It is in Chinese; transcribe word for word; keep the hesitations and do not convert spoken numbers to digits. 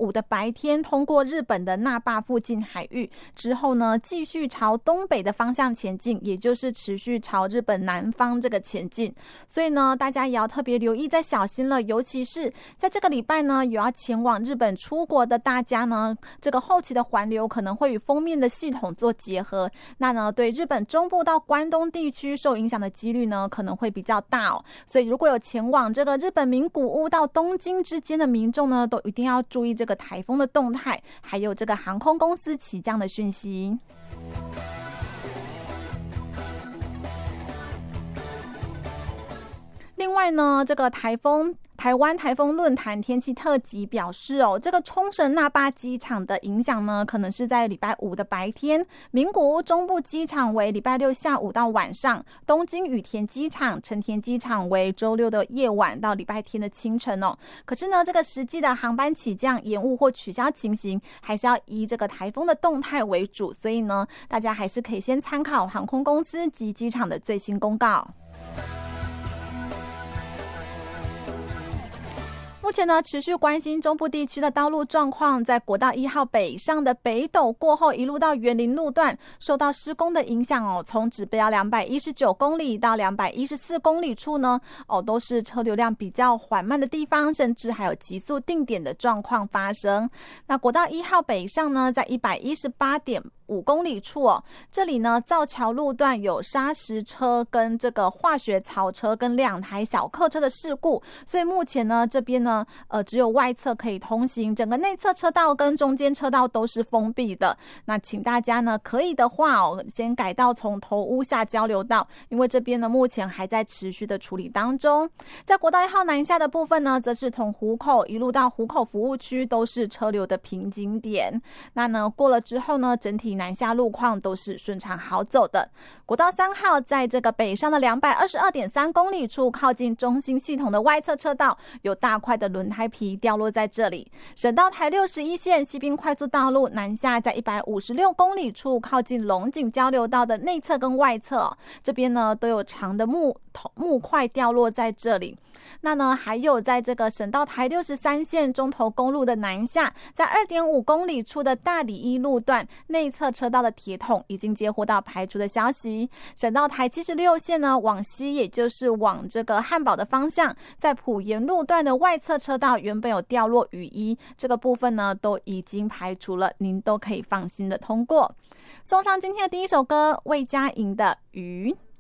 五的白天通过日本的那霸附近海域之后呢，继续朝东北的方向前进，也就是持续朝日本南方这个前进。所以呢，大家也要特别留意，再小心了。尤其是在这个礼拜呢，有要前往日本出国的大家呢，这个后期的环流可能会与锋面的系统做结合，那呢，对日本中部到关东地区受影响的几率呢，可能会比较大哦。所以如果有前往这个日本名古屋到东京之间的民众呢，都一定要注意这个台风的动态，还有这个航空公司起降的讯息。另外呢，这个台风台湾台风论坛天气特辑表示哦，这个冲绳那霸机场的影响呢，可能是在礼拜五的白天，名古屋中部机场为礼拜六下午到晚上，东京羽田机场、成田机场为周六的夜晚到礼拜天的清晨哦。可是呢，这个实际的航班起降延误或取消情形，还是要以这个台风的动态为主，所以呢，大家还是可以先参考航空公司及机场的最新公告。目前呢，持续关心中部地区的道路状况，在国道一号北上的北斗过后，一路到园林路段，受到施工的影响哦，从指标两百一十九公里到两百一十四公里处呢，哦，都是车流量比较缓慢的地方，甚至还有急速定点的状况发生。那国道一号北上呢，在一百一十八点五公里处哦，这里呢造桥路段有砂石车跟这个化学槽车跟两台小客车的事故，所以目前呢这边呢呃只有外侧可以通行，整个内侧车道跟中间车道都是封闭的。那请大家呢可以的话哦，先改道从头屋下交流道，因为这边呢目前还在持续的处理当中。在国道一号南下的部分呢，则是从湖口一路到湖口服务区都是车流的瓶颈点。那呢过了之后呢，整体南下路况都是顺畅好走的。国道三号在这个北上的两百二十二点三公里处，靠近中心系统的外侧车道，有大块的轮胎皮掉落在这里。省道台六十一线西滨快速道路南下在一百五十六公里处，靠近龙井交流道的内侧跟外侧，这边呢都有长的木木块掉落在这里。那呢还有在这个省道台六十三线中投公路的南下，在 二点五公里处的大里一路段内侧车道的铁桶已经接获到排除的消息。省道台七十六线呢往西，也就是往这个汉堡的方向，在埔盐路段的外侧车道原本有掉落雨衣，这个部分呢都已经排除了，您都可以放心的通过。送上今天的第一首歌，魏佳莹的《鱼》。